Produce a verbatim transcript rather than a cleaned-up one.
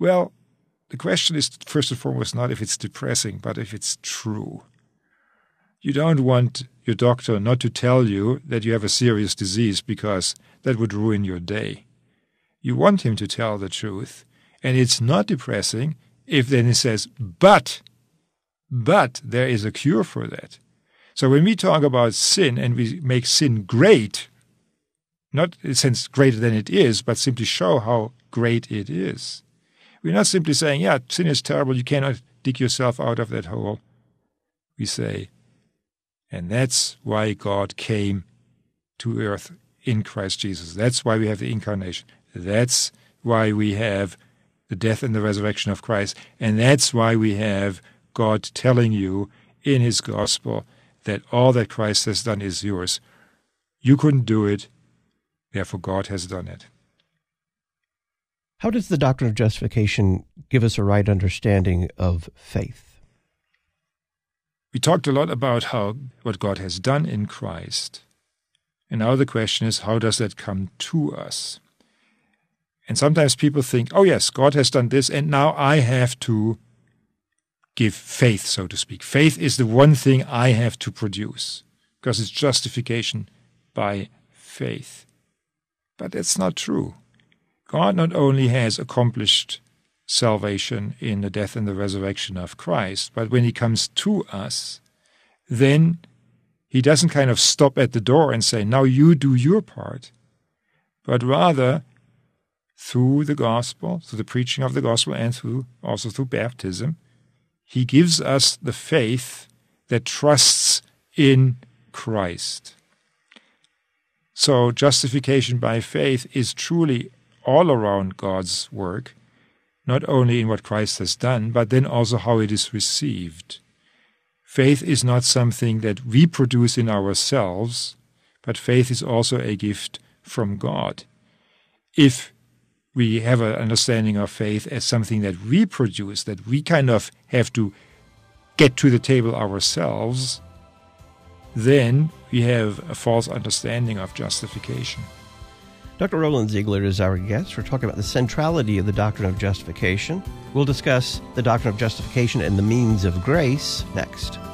Well, the question is first and foremost not if it's depressing, but if it's true. You don't want your doctor not to tell you that you have a serious disease because that would ruin your day. You want him to tell the truth, and it's not depressing if then he says, but, but there is a cure for that. So when we talk about sin and we make sin great, not in a sense greater than it is, but simply show how great it is. We're not simply saying, yeah, sin is terrible, you cannot dig yourself out of that hole. We say, and that's why God came to earth in Christ Jesus. That's why we have the incarnation. That's why we have the death and the resurrection of Christ. And that's why we have God telling you in his gospel that all that Christ has done is yours. You couldn't do it, therefore God has done it. How does the doctrine of justification give us a right understanding of faith? We talked a lot about how what God has done in Christ. And now the question is, how does that come to us? And sometimes people think, oh yes, God has done this, and now I have to give faith, so to speak. Faith is the one thing I have to produce, because it's justification by faith. But that's not true. God not only has accomplished salvation in the death and the resurrection of Christ, but when he comes to us, then he doesn't kind of stop at the door and say, now you do your part, but rather through the gospel, through the preaching of the gospel, and through also through baptism, he gives us the faith that trusts in Christ. So justification by faith is truly all around God's work, not only in what Christ has done, but then also how it is received. Faith is not something that we produce in ourselves, but faith is also a gift from God. If we have an understanding of faith as something that we produce, that we kind of have to get to the table ourselves, then we have a false understanding of justification. Doctor Roland Ziegler is our guest. We're talking about the centrality of the doctrine of justification. We'll discuss the doctrine of justification and the means of grace next.